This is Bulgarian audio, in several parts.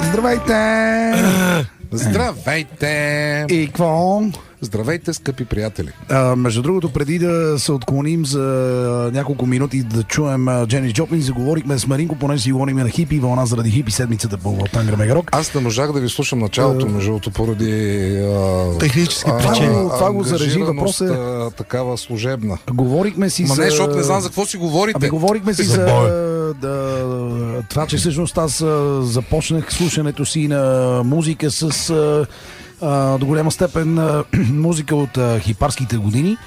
Здравейте! Здравейте! И какво? Здравейте, скъпи приятели! Между другото, преди да се отклоним за няколко минути да чуем Дженис Джоплин, заговорихме с Маринко, понеже си говорим на хипи вълна заради хипи седмицата по Тангра Мегарок. Аз не можах да ви слушам началото, между другото, поради технически причини. Това го зарежи, въпрос е такава служебна. Говорихме си не, защото не знам за какво си говорите. Говорихме си за това, че всъщност аз започнах слушането си на музика с до голяма степен музика от хипарските години.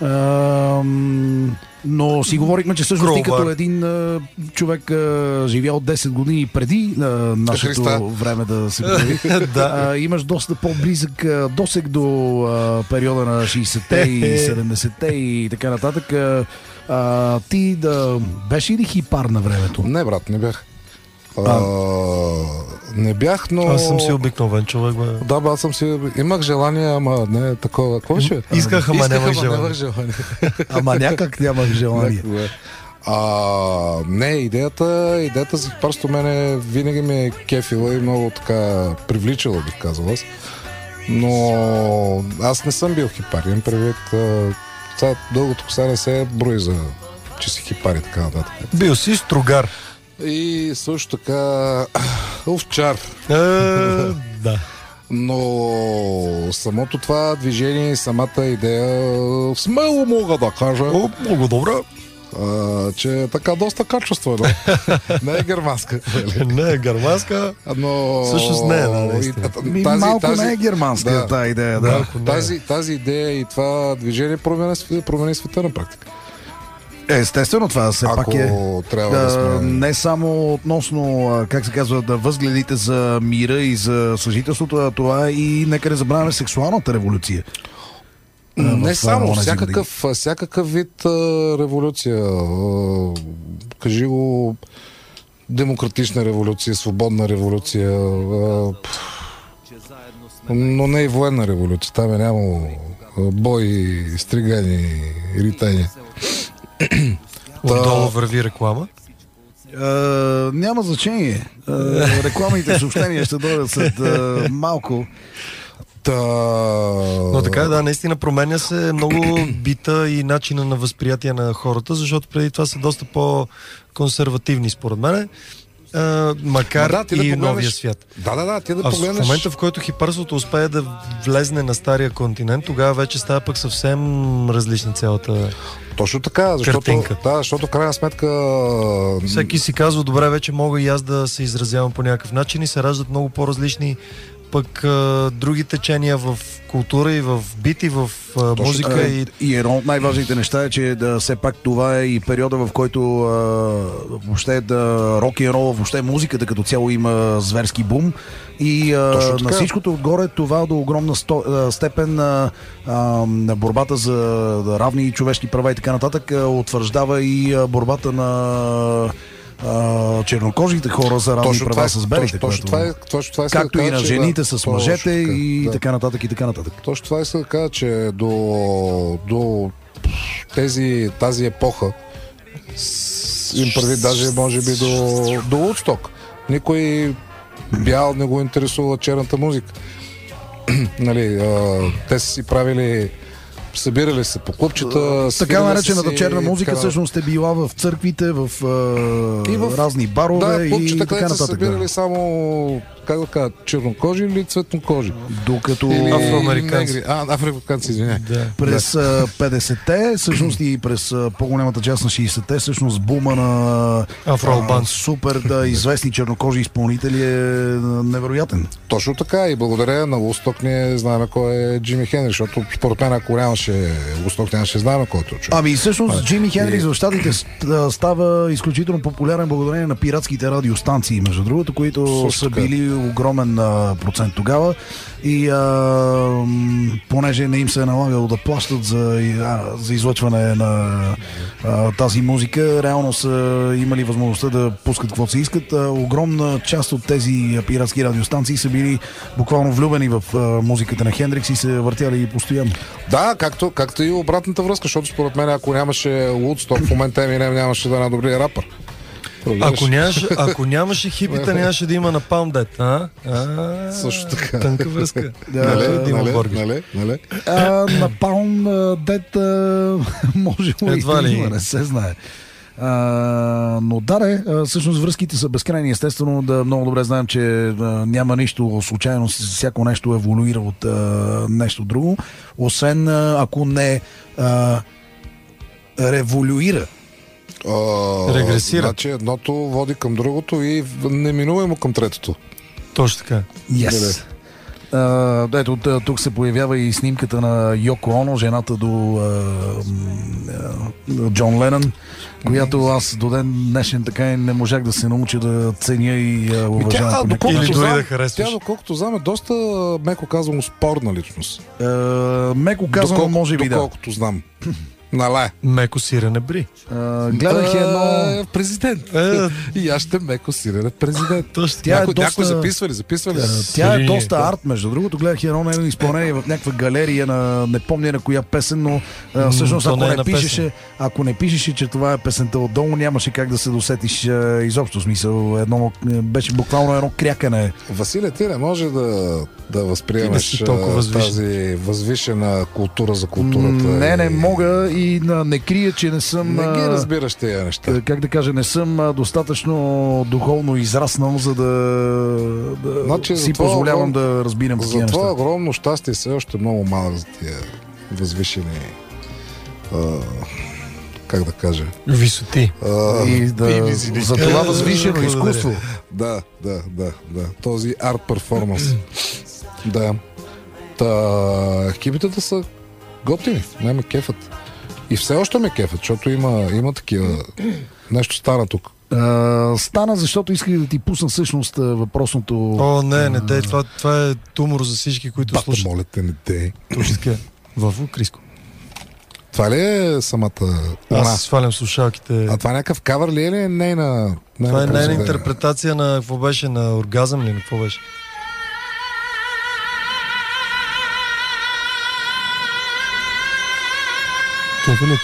Но си говорихме, че всъщност ти като един човек живял 10 години преди нашето време да се появи, имаш доста по-близък досег до периода на 60-те и 70-те и така нататък. Ти беше ли хипар на времето? Не, брат, не бях. Не бях, но... Аз съм си обикновен човек, бе. Да, аз съм си... Имах желание, ама не такова. Какво беше? Исках, ама нямах желание. Ама някак нямах желание. Не, идеята за хипарство мене винаги ми е кефила и много така привличала, бих казал аз. Но аз не съм бил хипар. Имам предвид, дългото коса не се брои за че си хипар и така нататък. Бил си стругар. И също така овчар. Да. Но самото това движение и самата идея смело мога да кажа. Много добре. Че така доста качествено. Не е германска. Не е германска, но всъщност не е. Малко не е германска тази идея. Да. Тази идея и това движение промени света на практика. Естествено, това все пак е не само относно, как се казва, възгледите за мира и за съжителството, а това е и, нека не забравяме, сексуалната революция. Не само, всякакъв вид революция. Кажи го, демократична революция, свободна революция, но не и военна революция. Там е нямало бой, стригани, ритания. Отдолу върви реклама? Няма значение. Рекламните съобщения ще дойдат след малко. Но така, да, наистина променя се много бита и начина на възприятие на хората, защото преди това са доста по-консервативни, според мен. Макар и новия свят. В момента, в който хипарството успее да влезне на стария континент, тогава вече става пък съвсем различна цялата точно така, защото в крайна сметка всеки си казва, добре, вече мога и аз да се изразявам по някакъв начин и се раждат много по-различни пък други течения в култура и в бит и в музика. И едно от най-важните неща е, че все пак това е и периода, в който въобще рок-н-рол, въобще музиката като цяло има зверски бум. И на всичкото отгоре това до огромна степен на борбата за равни човешки права и така нататък утвърждава и борбата на чернокожите хора за равни права с белите. Както и на жените с мъжете и така нататък и така нататък. Точно това иска да кажа, че до тази епоха им прави даже може би до Вудсток. Никой бял не го интересува черната музика. Нали, те са си правили, събирали се по клубчета. Така наречената черна музика всъщност е била в църквите, в разни барове и така нататък. Са събирали само, как да кажа, чернокожи или цветнокожи. Докато афроамериканци. Афроамериканци, извиня. През 50-те, всъщност и през по-голямата част на 60-те, всъщност бума на супер известни чернокожи изпълнители е невероятен. Точно така и благодаря на Вудсток ние знаем кой е Джими Хендрикс, защото според мен ако нямаше Вудсток, нямаше знаем кой е този човек. Ами всъщност Джими Хендрикс в щатите става изключително популярен благодарение на пиратските радиостанции, между другото, които са били огромен процент тогава и понеже не им се е налагало да плащат за излъчване на тази музика, реално са имали възможността да пускат каквото се искат. Огромна част от тези пиратски радиостанции са били буквално влюбени в музиката на Хендрикс и се въртяли постоянно. Да, както и обратната връзка, защото според мен ако нямаше Вудсток, в момента Еминем нямаше да е най-добрия рапър. Ако нямаше хипита, нямаше да има на Pound Dead. Също така. Тънка връзка. Нали? На Pound Dead може да има, не се знае. Но всъщност връзките са безкрайни. Естествено, много добре знаем, че няма нищо случайно, всяко нещо еволюира от нещо друго, освен ако не революира. Регресира. Значи едното води към другото и неминуемо към третото. Точно така. Yes. Ето, тук се появява и снимката на Йоко Оно, жената до Джон Ленън, която аз до ден днешен така и не можах да се науча да ценя и уважавам. Тя, доколкото знам, е доста, меко казвам, спорна личност. Меко казвам, може би да. Доколкото знам. Нале. Меко сирене бри. Гледах едно... Президент. И аз ще меко сирене президент. Някой записва ли? Тя е доста арт, между другото. Гледах едно изпълнение в някаква галерия на не помня на коя песен, но всъщност ако не пишеше, че това е песента отдолу, нямаше как да се досетиш изобщо. Смисъл, беше буквално едно крякане. Василе, ти не може да възприемеш тази възвишена култура за културата. Не мога и не крия, че не съм... Не ги разбираш тези неща. Как да кажа, не съм достатъчно духовно израснал, за да си позволявам да разбирам такива неща. За това огромно щастие все още много малък за тия възвишени как да кажа? Висоти. За това възвишено изкуство. Да. Този арт перформанс. Да. Хипитата са готини. Не ме кефът. И все още ме кефът, защото има такива... Нещо стана тук. Стана, защото исках да ти пусна всъщност въпросното... Не дей. Това е тумор за всички, които слушат. Моля те, не дей. Точно така. Вълво, Криско. Това ли е самата... Аз свалям слушалките. А това някакъв кавър ли е или нейна... Това е нейна интерпретация на какво беше, на оргазъм ли, на какво беше? Кефилите.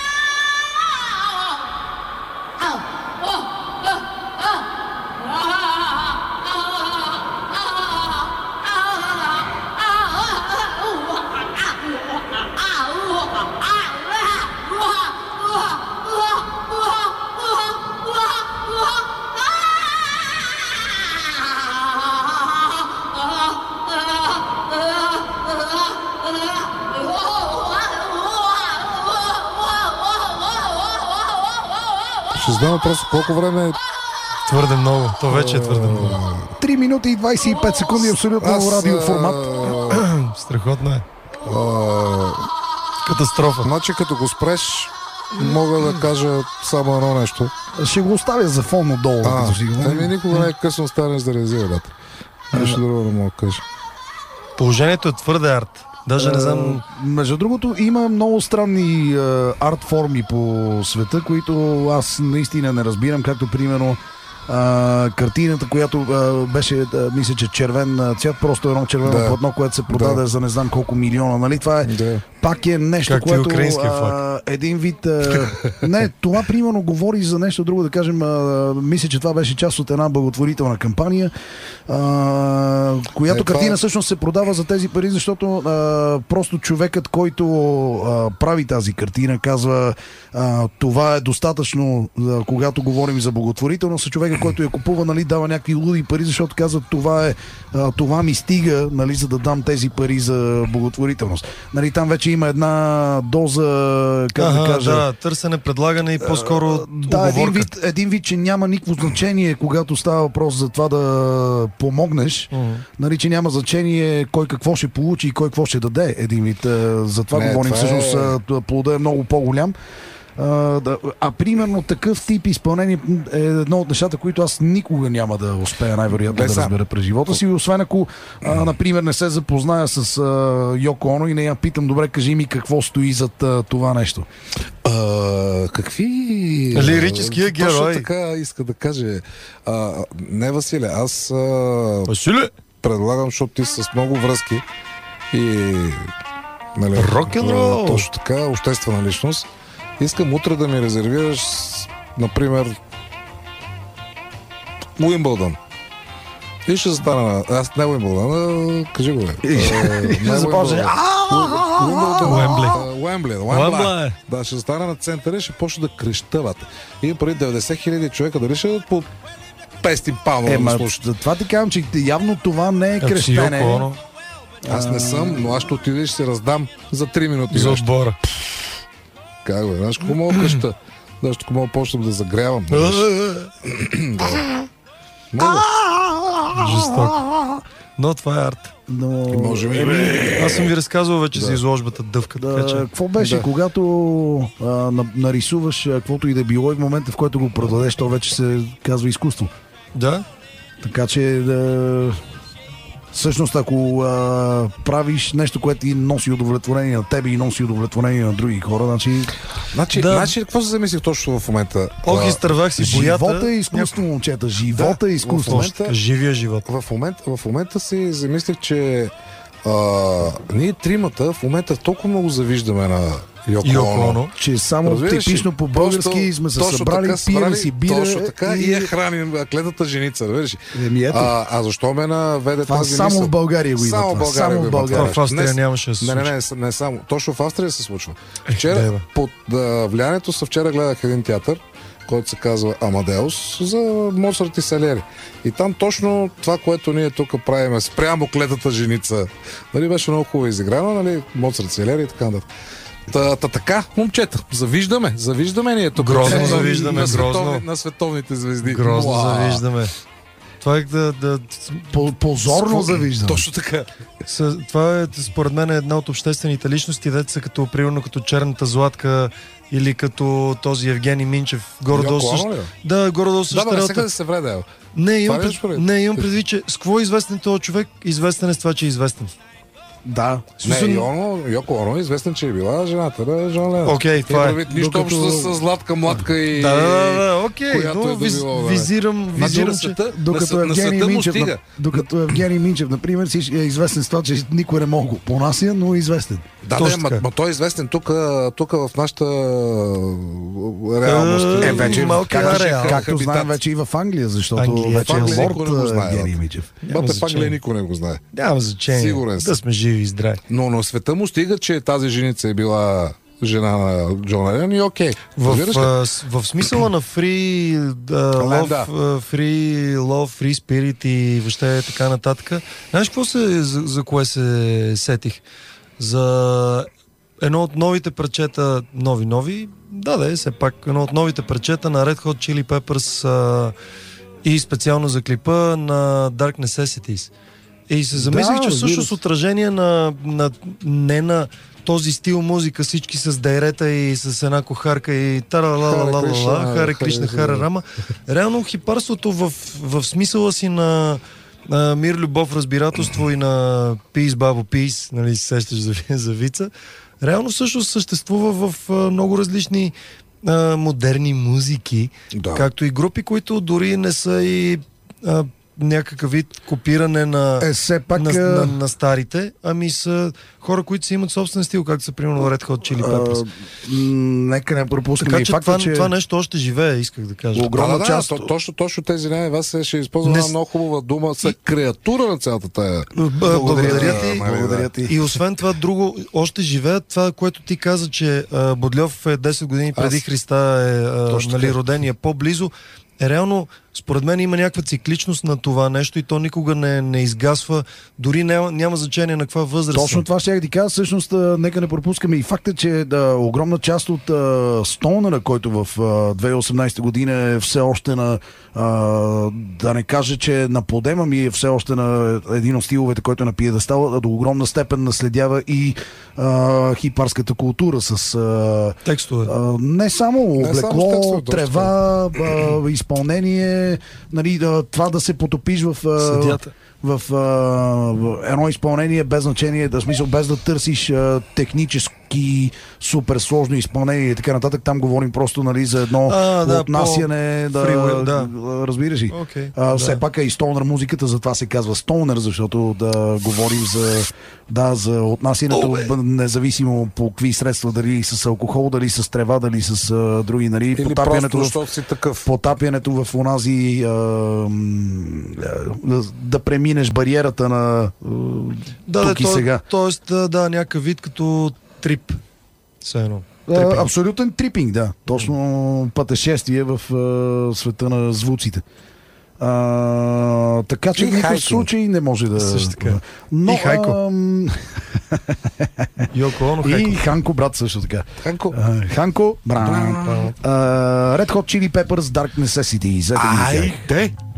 Ще знам просто колко време е. Твърде много. То вече е твърде много. 3 минути и 25 секунди абсолютно радиоформат. Страхотно е. Катастрофа. Значи като го спреш, мога да кажа само едно нещо. Ще го оставя за фон отдолу. Никога не е късно станеш да резервате. Нещо друго не мога да кажа. Положението е твърде арт. Даже не знам... Между другото, има много странни арт форми по света, които аз наистина не разбирам, както примерно картината, която беше, мисля, че червен цвят, просто едно червено платно, което се продаде за не знам колко милиона. Нали? Това е пак е нещо, както което един вид... не, това примерно говори за нещо друго, да кажем, мисля, че това беше част от една благотворителна кампания, която картина всъщност се продава за тези пари, защото просто човекът, който прави тази картина, казва това е достатъчно, когато говорим за благотворителност, човека, който я купува, нали, дава някакви луди пари, защото казва това ми стига, нали, за да дам тези пари за благотворителност. Нали, там вече има една доза, как да кажа... Да, търсене, предлагане и по-скоро уговорка. Един вид, че няма никакво значение, когато става въпрос за това да помогнеш, нали, че няма значение кой какво ще получи и кой какво ще даде. Един вид, за това говорим, всъщност плода е много по-голям. Примерно такъв тип изпълнение е едно от нещата, които аз никога няма да успея най-вероятно да разбера през живота си, освен ако, например, не се запозная с Йоко Оно и не я питам, добре, кажи ми какво стои зад това нещо. Какви... Лирическия герой. Точно така иска да каже. Не, Василе, аз предлагам, защото ти с много връзки и... Нали, рок-н-рол. Точно така, обществена личност. Искам утре да ми резервираш, например, Уимбълдън. И ще застана на... Аз не Уимбълдън, кажи го, бе. Ще започне. Уембли. Да, ще застана на центъра и ще почне да крещават. И преди 90 хиляди човека дали ще дадат по 500 пауна да слушат. Това ти казвам, че явно това не е крещене. Аз не съм, но аз ще отида и ще се раздам за 3 минути. За отбора. Как бе, знаеш какво мога къща? Знаеш, ако мога почнем да загрявам. Мога. Жестоко. Но това е арт. Може би. Аз съм ви разказвал вече за изложбата Дъвка. Какво беше, когато нарисуваш каквото и да било и в момента, в който го продадеш, то вече се казва изкуство. Да. Така че всъщност, ако правиш нещо, което ти носи удовлетворение на тебе и носи удовлетворение на други хора, значи какво се замислих точно в момента? Изтървах си боята. Живота е изкуство, момчета. Живота е изкуство. Живия живот. В момента си замислих, че ние тримата в момента толкова много завиждаме на Йоко Оно, че само типично по български сме се събрали, пием си бира. Точно така и я храним клетата женица, разбираш. Защо ме наведе тази мисъл? Само в България го има. Само в България. В Австрия нямаше да се случва. Не само. Точно в Австрия се случва. Вчера, под влиянието вчера гледах един театър, който се казва Амадеус, за Моцарт и Салери. И там точно това, което ние тук правим спрямо клетата женица, нали, беше много хубаво изиграно, нали, Моцарт, Салери и така нататък. Така, момчета, завиждаме ние тук. Грозно завиждаме, на световните звезди. Грозно завиждаме. Това е позорно завиждаме. Точно така. Това е, според мен, една от обществените личности, деца като, примерно, като Черната Златка или като този Евгений Минчев. Горе-долу същата работа. Сега да се вреда. Не, имам предвид, че с какво е известен този човек? Известен е с това, че е известен. Да. Йоко Оно е известен, че е била жената на Жан Ленон. Окей, това е. Нищо общо с Златка, Младка и... Да, окей, но визирам, че... Докато Евгений Минчев, например, е известен с това, че никой не мога го понася, но е известен. Да, той е известен тук в нашата реалност. Вече, както знаем вече и в Англия, защото вече е лорд Евгений Минчев. В Англия никой не го знае. Няма значение. Сигурен да сме живи и здрави. Но на света му стига, че тази женица е била жена на Джон Ленон и окей. В смисъла на free love, free spirit и въобще така нататък. Знаеш какво за кое се сетих? За едно от новите парчета, нови, все пак едно от новите парчета на Red Hot Chili Peppers и специално за клипа на Dark Necessities. И се замислих, че всъщност отражение не на този стил музика, всички с дайрета и с една кохарка и тара-ла-ла-ла-ла, Харе Кришна, Харе Рама. Реално хипарството в смисъла си на мир, любов, разбирателство и на Peace, бабо, Peace, нали, се сещаш за вица, реално всъщност съществува в много различни модерни музики, както и групи, които дори не са и някакъв вид копиране на старите, ами са хора, които си имат собствен стил, както са примерно Red Hot Chili Peppers. Нека не пропускаме и факта, че това нещо още живее, исках да кажа. Огромна част. Точно тези не, вас ще използвам една много хубава дума, са креатура на цялата тая. Благодаря ти. И освен това, друго, още живеят това, което ти каза, че Бодльов е 10 години преди Христа е роден и е по-близо. Реално, според мен има някаква цикличност на това нещо и то никога не изгасва, дори няма значение на каква възраст. Точно това ще я ти кажа, всъщност нека не пропускаме и факта, че огромна част от Стоунера, който в 2018 година е все още на да не кажа, че на подема ми е все още на един от стиловете, който е на пиедестала, до огромна степен наследява и хипарската култура с текстове. Не само облекло, трева, изпълнение, нали, това да се потопиш в едно изпълнение без значение, смисъл без да търсиш технически тежки, супер сложно изпълнение и така нататък. Там говорим просто, нали, за едно отнасяне, разбираш ли. Все пак и стонър музиката, затова се казва стонър, защото да говорим за отнасянето, независимо по какви средства, дали с алкохол, дали с трева, дали с други, нали, потапянето в онази да преминеш бариерата на тук и сега. Тоест, някакъв вид като трип. Абсолютен трипинг, да. Точно пътешествие в света на звуците. Така че в никакъв случай не може да... Също така. Но, и Хайко. И Ханко, брат, също така. Ханко, брат. Red Hot Chili Peppers, Dark Necessity. Айде!